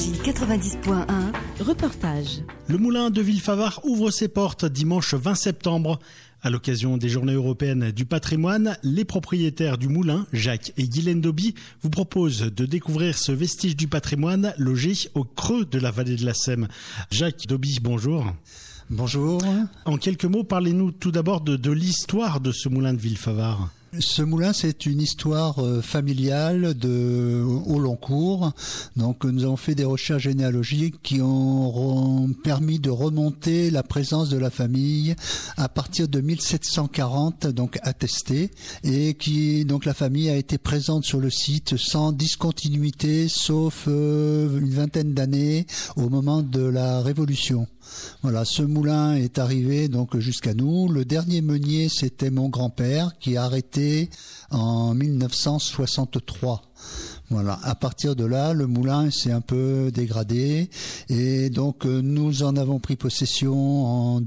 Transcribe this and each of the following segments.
90.1 Reportage. Le moulin de Villefavard ouvre ses portes dimanche 20 septembre. À l'occasion des Journées européennes du patrimoine, les propriétaires du moulin, Jacques et Guylaine Dauby, vous proposent de découvrir ce vestige du patrimoine logé au creux de la vallée de la Sème. Jacques Dauby, bonjour. Bonjour. En quelques mots, parlez-nous tout d'abord de l'histoire de ce moulin de Villefavard. Ce moulin, c'est une histoire familiale au long cours. Donc, nous avons fait des recherches généalogiques qui ont permis de remonter la présence de la famille à partir de 1740, donc attestée, et donc la famille a été présente sur le site sans discontinuité, sauf une vingtaine d'années au moment de la Révolution. Voilà, ce moulin est arrivé donc jusqu'à nous. Le dernier meunier, c'était mon grand-père qui a arrêté en 1963. Voilà, à partir de là, le moulin s'est un peu dégradé et donc nous en avons pris possession en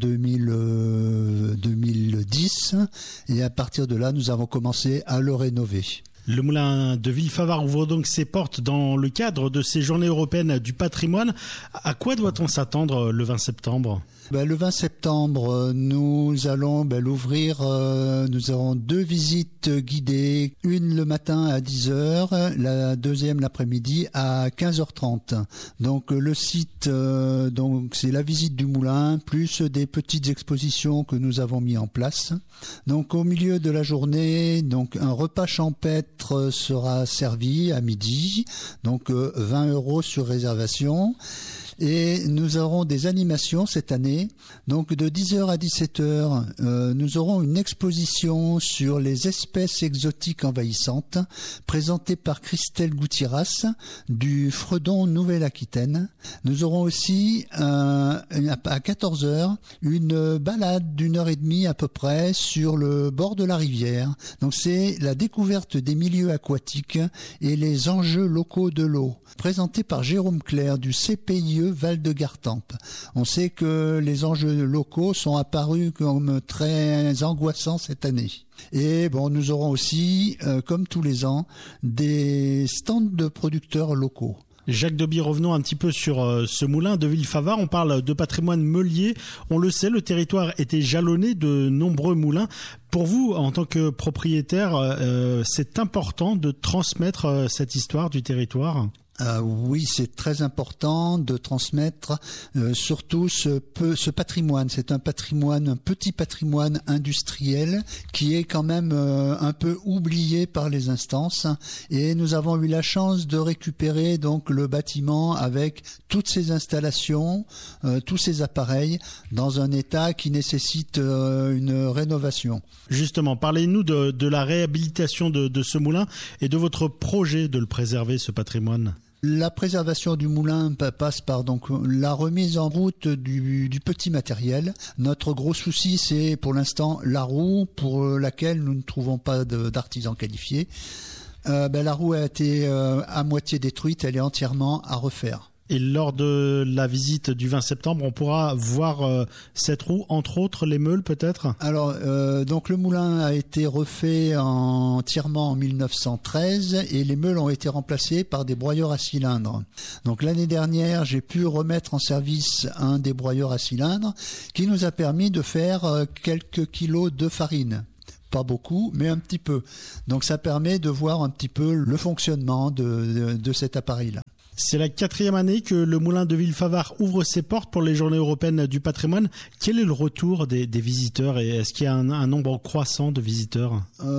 2010 et à partir de là, nous avons commencé à le rénover. Le moulin de Villefavard ouvre donc ses portes dans le cadre de ces Journées européennes du patrimoine. À quoi doit-on s'attendre le 20 septembre ? Le 20 septembre, nous allons l'ouvrir. Nous aurons 2 visites guidées, une le matin à 10h, la deuxième l'après-midi à 15h30. Donc le site, donc c'est la visite du moulin, plus des petites expositions que nous avons mis en place. Donc au milieu de la journée, donc un repas champêtre sera servi à midi, donc 20 € sur réservation. Et nous aurons des animations cette année. Donc de 10h à 17h, nous aurons une exposition sur les espèces exotiques envahissantes présentée par Christelle Gutiras du Fredon Nouvelle-Aquitaine. Nous aurons aussi à 14h une balade d'1h30 à peu près sur le bord de la rivière. Donc c'est la découverte des milieux aquatiques et les enjeux locaux de l'eau, présentée par Jérôme Clerc du CPIE Val de Gartempe. On sait que les enjeux locaux sont apparus comme très angoissants cette année. Et nous aurons aussi, comme tous les ans, des stands de producteurs locaux. Jacques Dauby, revenons un petit peu sur ce moulin de Villefavard. On parle de patrimoine meulier. On le sait, le territoire était jalonné de nombreux moulins. Pour vous, en tant que propriétaire, c'est important de transmettre cette histoire du territoire ? Oui, c'est très important de transmettre surtout ce patrimoine. C'est un petit patrimoine industriel qui est quand même un peu oublié par les instances. Et nous avons eu la chance de récupérer donc le bâtiment avec toutes ces installations, tous ces appareils dans un état qui nécessite une rénovation. Justement, parlez-nous de la réhabilitation de ce moulin et de votre projet de le préserver, ce patrimoine. La préservation du moulin passe par donc la remise en route du petit matériel. Notre gros souci, c'est pour l'instant la roue pour laquelle nous ne trouvons pas d'artisan qualifié. La roue a été à moitié détruite, elle est entièrement à refaire. Et lors de la visite du 20 septembre, on pourra voir cette roue, entre autres les meules peut-être ? Alors, donc le moulin a été refait entièrement en 1913 et les meules ont été remplacées par des broyeurs à cylindre. Donc l'année dernière, j'ai pu remettre en service un des broyeurs à cylindre qui nous a permis de faire quelques kilos de farine. Pas beaucoup, mais un petit peu. Donc ça permet de voir un petit peu le fonctionnement de cet appareil-là. C'est la 4e année que le moulin de Villefavard ouvre ses portes pour les Journées européennes du patrimoine. Quel est le retour des visiteurs et est-ce qu'il y a un nombre croissant de visiteurs ?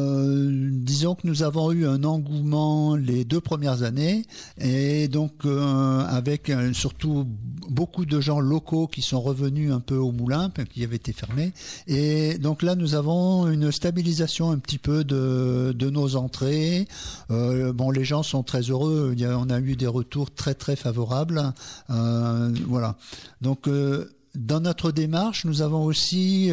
Disons que nous avons eu un engouement les 2 premières années et donc avec surtout beaucoup de gens locaux qui sont revenus un peu au moulin qui avait été fermé et donc là nous avons une stabilisation un petit peu de nos entrées. Les gens sont très heureux. On a eu des retours très très favorable. Voilà. Donc dans notre démarche, nous avons aussi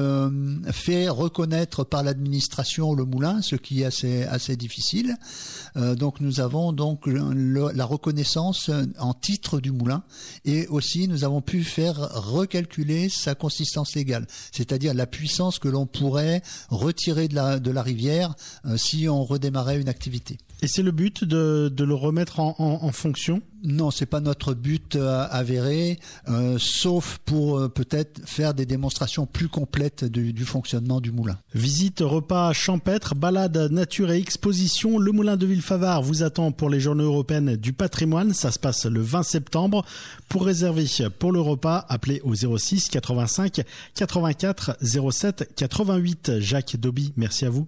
fait reconnaître par l'administration le moulin, ce qui est assez difficile. Donc nous avons donc la reconnaissance en titre du moulin et aussi nous avons pu faire recalculer sa consistance légale, c'est-à-dire la puissance que l'on pourrait retirer de la rivière si on redémarrait une activité. Et c'est le but de le remettre en fonction ? Non, c'est pas notre but avéré, sauf pour peut-être faire des démonstrations plus complètes du fonctionnement du moulin. Visite, repas champêtre, balade, nature et exposition. Le Moulin de Villefavard vous attend pour les Journées européennes du patrimoine. Ça se passe le 20 septembre. Pour réserver pour le repas, appelez au 06 85 84 07 88. Jacques Doby, merci à vous.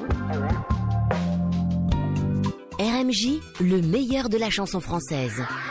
RMJ, le meilleur de la chanson française.